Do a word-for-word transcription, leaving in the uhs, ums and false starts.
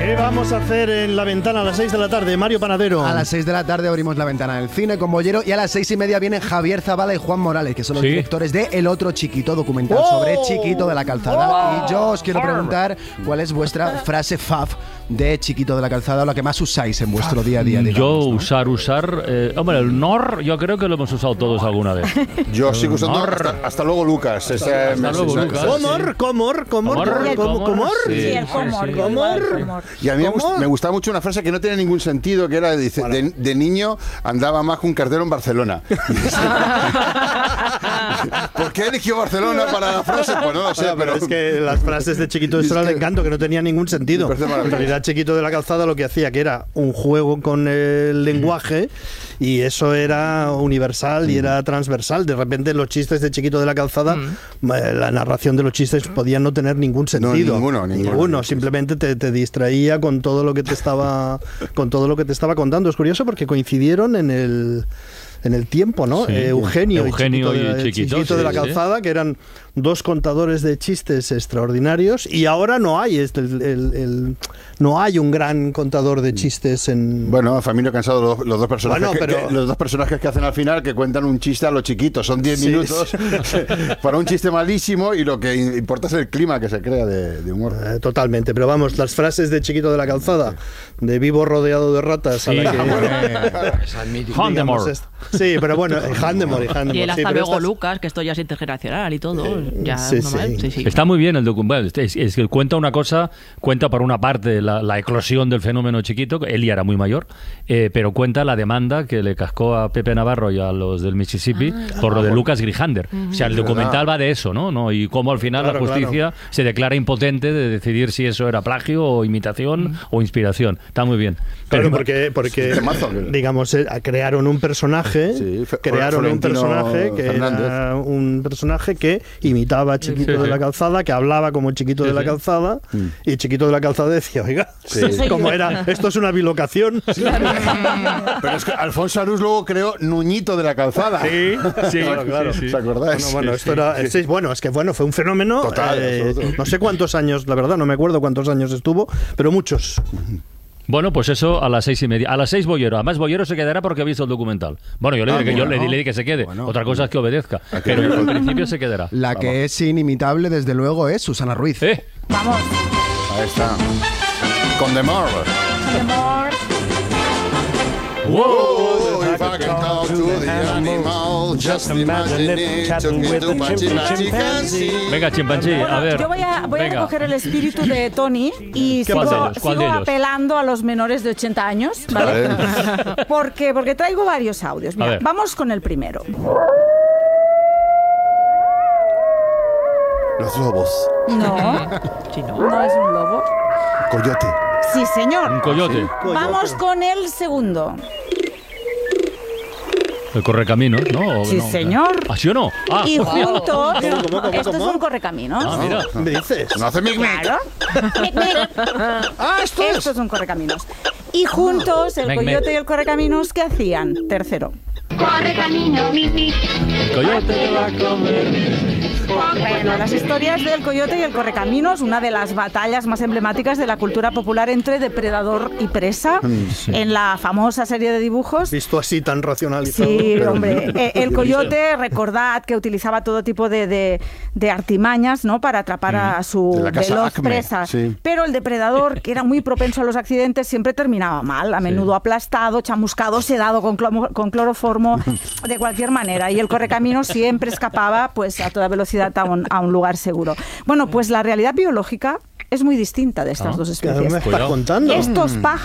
¿Qué vamos a hacer en La Ventana a las seis de la tarde? Mario Panadero. A las seis de la tarde abrimos La Ventana del Cine con Bollero y a las seis y media vienen Javier Zabala y Juan Morales, que son los ¿Sí? directores de El Otro Chiquito, documental oh. sobre Chiquito de la Calzada. Oh. Y yo os quiero preguntar cuál es vuestra frase faf de Chiquito de la Calzada, o la que más usáis en vuestro día a día. Digamos, yo ¿no? usar, usar... Eh, hombre, el nor yo creo que lo hemos usado todos alguna vez. Yo sigo usando hasta, hasta luego Lucas. Hasta, hasta luego Lucas. Comor, comor, comor, comor. Sí, el comor. Comor. Y a mí me gustaba mucho una frase que no tiene ningún sentido, que era, dice, bueno. de, de niño andaba más que un cartero en Barcelona. ¿Por qué eligió Barcelona para la frase? Pues no lo sé, bueno, pero... pero es que las frases de Chiquito de el encanto, que no tenía ningún sentido. En realidad, Chiquito de la Calzada lo que hacía que era un juego con el lenguaje y eso era universal y era transversal. De repente los chistes de Chiquito de la Calzada, mm. la narración de los chistes podían no tener ningún sentido. No, ninguno, ninguno. ninguno. Simplemente te, te distraía con todo lo que te estaba con todo lo que te estaba contando. Es curioso porque coincidieron en el en el tiempo, ¿no? Sí. Eh, Eugenio, Eugenio y Chiquito, y de, Chiquito, Chiquito de la sí, Calzada, sí. que eran dos contadores de chistes extraordinarios, y ahora no hay este, el, el, el, no hay un gran contador de chistes en... Bueno, Familia Cansado, los, los dos personajes bueno, pero... que, que, los dos personajes que hacen al final, que cuentan un chiste a lo chiquito, son diez sí, minutos sí. para un chiste malísimo, y lo que importa es el clima que se crea de, de humor. Eh, totalmente, pero vamos, las frases de Chiquito de la Calzada, de vivo rodeado de ratas, sí. a la que... Handemore. Sí, pero bueno, Handemore y Handemore. Y el hasta sí, luego estas... Lucas, que esto ya es intergeneracional y todo. Eh, ya sí, no sí. Sí, sí. Está muy bien el documental. Es, es que cuenta una cosa, cuenta por una parte la, la eclosión del fenómeno Chiquito, él ya era muy mayor, eh, pero cuenta la demanda que le cascó a Pepe Navarro y a los del Mississippi ah, por lo de Lucas Grijander. Uh-huh. O sea, el documental va de eso, ¿no? ¿no? Y cómo al final claro, la justicia claro. se declara impotente de decidir si eso era plagio o imitación uh-huh. o inspiración. Está muy bien. Pero claro, porque, porque digamos, eh, crearon un personaje, sí, crearon un personaje que Fernández. era un personaje que imitaba a Chiquito sí, sí. de la Calzada, que hablaba como Chiquito sí, de la Calzada, sí. y Chiquito de la Calzada decía, oiga, sí. como era, esto es una bilocación. Sí. Pero es que Alfonso Arús luego creó Nuñito de la Calzada. Sí, sí, claro, claro. Sí, sí. ¿Os acordáis? Bueno, bueno, sí, esto era, sí. Sí, bueno, es que bueno, fue un fenómeno. Total, eh, no sé cuántos años, la verdad, no me acuerdo cuántos años estuvo, pero muchos. Bueno, pues eso a las seis y media. A las seis Bollero. Además, Bollero se quedará porque ha visto el documental. Bueno, yo le, ah, diré, bueno, que, yo le, le diré que se quede. Bueno, Otra cosa es que obedezca. Pero en principio se quedará. La Vamos. que es inimitable, desde luego, es Susana Ruiz. ¿Eh? Vamos. Ahí está. Con The More. The More. Whoa, if I can talk to the animal, just imagine it, talking to my chimpanzee. Venga, chimpancé, a ver. Yo voy a, voy a recoger el espíritu de Tony y sigo, ¿Cuál de ellos? ¿Cuál sigo de ellos? apelando a los menores de ochenta años, ¿vale? porque, porque traigo varios audios. Mira, vamos con el primero. Los lobos. No, sí, no. no es un lobo. Coyote. Sí, señor. Un coyote. Sí. Vamos con el segundo. El correcaminos, ¿no? Sí, no? señor. ¿Ah, sí o no? Ah, y juntos, ¿Cómo, cómo, cómo, esto cómo? es un correcaminos. Ah, mira. ¿Me dices? No hace mic mic. Claro. Mic, mic. Ah, esto es. Esto es un correcaminos. Y juntos, el Mic, coyote mic. y el correcaminos, ¿qué hacían? Tercero. Correcaminos, mic, mic. El coyote te va a comer. Bueno, las historias del coyote y el correcaminos, una de las batallas más emblemáticas de la cultura popular entre depredador y presa, sí. en la famosa serie de dibujos. Visto así tan racionalizado. Sí, hombre. Eh, el coyote, recordad que utilizaba todo tipo de, de, de artimañas, ¿no?, para atrapar a su veloz presa. Sí. Pero el depredador, que era muy propenso a los accidentes, siempre terminaba mal, a menudo sí. aplastado, chamuscado, sedado con, cloro, con cloroformo, de cualquier manera. Y el correcaminos siempre escapaba, pues, a toda velocidad a un, a un lugar seguro. Bueno, pues la realidad biológica es muy distinta de estas ah, dos especies. ¿Qué me estás contando? Estos pájaros